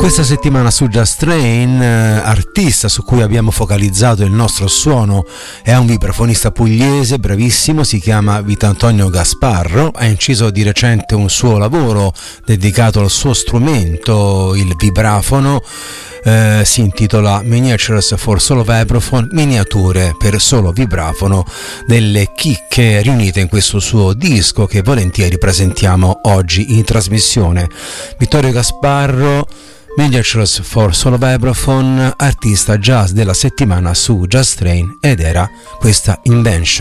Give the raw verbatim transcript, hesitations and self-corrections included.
Questa settimana su Just Train, eh, artista su cui abbiamo focalizzato il nostro suono è un vibrafonista pugliese bravissimo, si chiama Vitantonio Gasparro, ha inciso di recente un suo lavoro dedicato al suo strumento, il vibrafono. Eh, si intitola Miniatures for Solo Vibraphone, miniature per solo vibrafono, delle chicche riunite in questo suo disco che volentieri presentiamo oggi in trasmissione. Vittorio Gasparro, Miniatures for Solo Vibraphone, artista jazz della settimana su Just Train, ed era questa Invention.